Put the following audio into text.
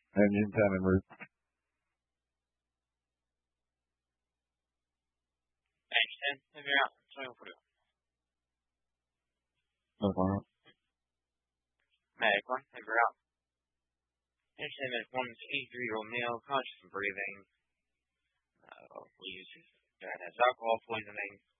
Engine 10 en route. Engine 10, heavy out. 24. No problem. Medic 1, heavy out. Engine 10 is 183 Romeo, conscious and breathing. Please, has alcohol poisoning.